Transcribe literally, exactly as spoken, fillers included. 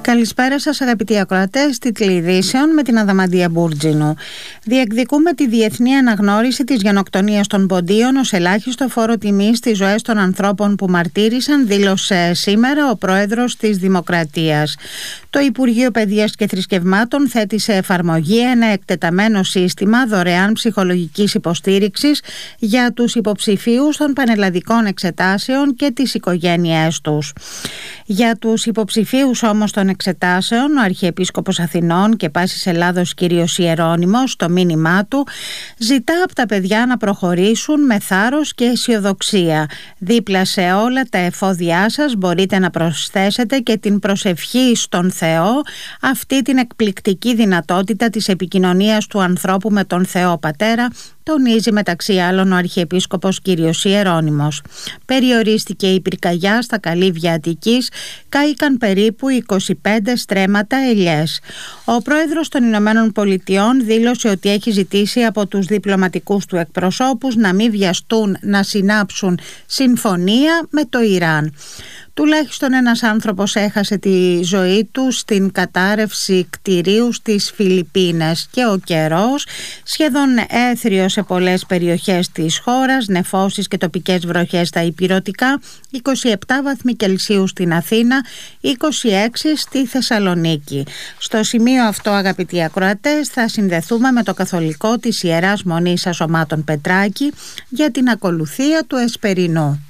Καλησπέρα σας αγαπητοί ακροατές, τίτλοι ειδήσεων με την Αδαμαντία Μπούρτζινου. Διεκδικούμε τη διεθνή αναγνώριση της γενοκτονίας των Ποντίων ως ελάχιστο φόρο τιμής στις ζωές των ανθρώπων που μαρτύρησαν, δήλωσε σήμερα ο πρόεδρος της Δημοκρατίας. Το Υπουργείο Παιδείας και Θρησκευμάτων θέτει σε εφαρμογή ένα εκτεταμένο σύστημα δωρεάν ψυχολογικής υποστήριξης για τους υποψηφίους των πανελλαδικών εξετάσεων και τις οικογένειές τους. Για τους υποψηφίους όμως των εξετάσεων, ο Αρχιεπίσκοπος Αθηνών και Πάσης Ελλάδος κ. Ιερώνυμος, στο μήνυμά του, ζητά από τα παιδιά να προχωρήσουν με θάρρος και αισιοδοξία. Δίπλα σε όλα τα εφόδια σας μπορείτε να προσθέσετε και την προσευχή στον Θεό, αυτή την εκπληκτική δυνατότητα της επικοινωνίας του ανθρώπου με τον Θεό Πατέρα, τονίζει μεταξύ άλλων ο Αρχιεπίσκοπος κ. Ιερώνυμος. Περιορίστηκε η πυρκαγιά στα καλύβια Αττικής, κάηκαν περίπου είκοσι πέντε στρέμματα ελιές. Ο πρόεδρος των Ηνωμένων Πολιτειών δήλωσε ότι έχει ζητήσει από τους διπλωματικούς του εκπροσώπους να μην βιαστούν να συνάψουν συμφωνία με το Ιράν. Τουλάχιστον ένας άνθρωπος έχασε τη ζωή του στην κατάρρευση κτηρίου στις Φιλιππίνες και ο καιρός σχεδόν έθριος σε πολλές περιοχές της χώρας, νεφώσεις και τοπικές βροχές στα ηπειρωτικά, είκοσι επτά βαθμοί Κελσίου στην Αθήνα, είκοσι έξι στη Θεσσαλονίκη. Στο σημείο αυτό, αγαπητοί ακροατές, θα συνδεθούμε με το καθολικό της Ιεράς Μονής Ασωμάτων Πετράκη για την ακολουθία του Εσπερινού.